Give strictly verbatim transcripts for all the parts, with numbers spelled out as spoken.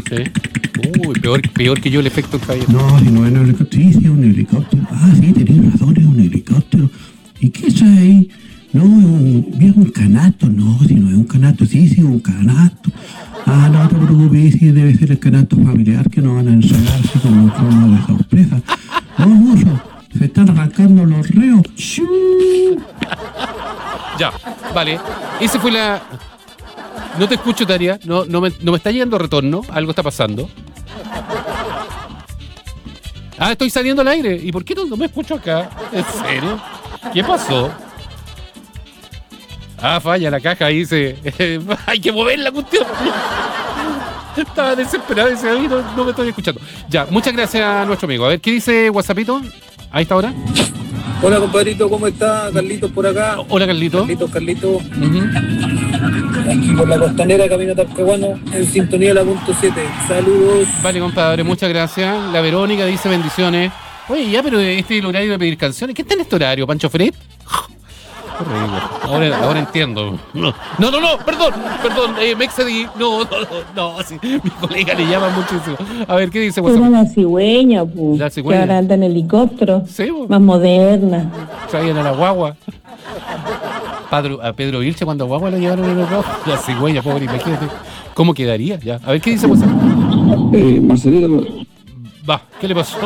Sí. Uy, peor, peor que yo el efecto Javier. No, si no es un helicóptero. Sí, sí, es un helicóptero. Ah, sí, tenés razón, es un helicóptero. ¿Y qué es ahí? No, es un, es un canasto. No, si no es un canasto. Sí, sí, es un canasto. Ah, no te preocupes, sí, debe ser el canasto familiar que nos van a encerrar así como en forma de sorpresa. No, mucho. Se están arrancando los reos. Ya, vale. Ese fue la... No te escucho, Tania. No, no, me, no me está llegando retorno. Algo está pasando. Ah, estoy saliendo al aire. ¿Y por qué no, no me escucho acá? ¿En serio? ¿Qué pasó? Ah, falla la caja. Ahí dice... hay que mover la cuestión. Estaba desesperado ese ahí. No, no me estoy escuchando. Ya, muchas gracias a nuestro amigo. A ver, ¿qué dice WhatsAppito? A esta hora. Hola, compadrito, ¿cómo está? Carlitos por acá. Hola, Carlito. Carlitos, Carlitos. Uh-huh. Aquí por la costanera, camino a Talcahuano, en sintonía de la punto siete. Saludos. Vale, compadre, muchas gracias. La Verónica dice bendiciones. Oye, ya, pero este es el horario de pedir canciones. ¿Qué está en este horario, Pancho Fred? Ahora, ahora entiendo. No, no, no, no, perdón, perdón, eh, me excedí. No, no, no, no, sí, mi colega le llama muchísimo. A ver, ¿qué dice WhatsApp? Era la cigüeña, pues. La cigüeña. Que ahora anda en helicóptero. Sí, po. Más moderna. Traían a la guagua. Padro, a Pedro Vilche cuando a guagua lo llevaron en el rojo. La cigüeña, pobre, imagínate. ¿Cómo quedaría? Ya. A ver, ¿qué dice WhatsApp? Eh, Marcelito. Va, ¿qué le pasó?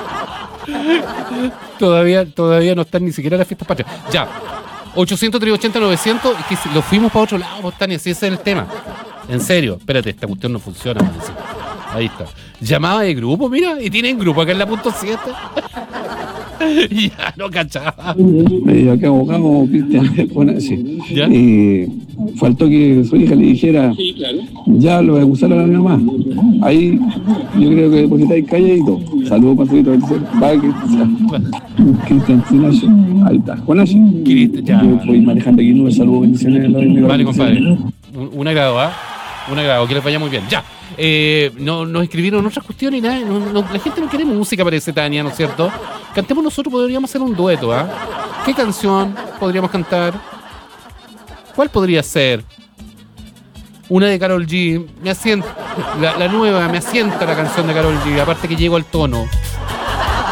todavía, todavía no están ni siquiera las fiestas patrias. Ya. ochocientos, trescientos ochenta, novecientos, es que si lo fuimos para otro lado, pues, Tania, si ese es el tema. En serio, espérate, esta cuestión no funciona. Ahí está. Llamada de grupo, mira, y tienen grupo acá en la punto siete. Ya, no cachaba. Eh, acá abogado Cristian, bueno, sí. ¿Ya? Y faltó que su hija le dijera, Sí, claro. ya lo voy a acusar a la mamá. Ahí yo creo que depositáis calladito. Saludos, Pastorito. Va, Cristian Sinache. Ahí está, Juanache. Cristian, ya. Yo voy manejando aquí, no saludos, bendiciones. Vale, compadre. Un, un agrado, ¿ah? ¿eh? Un agrado, que les vaya muy bien. Ya. Eh, no, nos escribieron otras cuestiones y nada. No, no, la gente no quiere música, parece, Tania, ¿no es cierto? Cantemos nosotros, podríamos hacer un dueto, ¿ah? ¿eh? ¿Qué canción podríamos cantar? ¿Cuál podría ser? Una de Karol G. Me asienta. La, la nueva, me asienta la canción de Karol G. Aparte que llego al tono.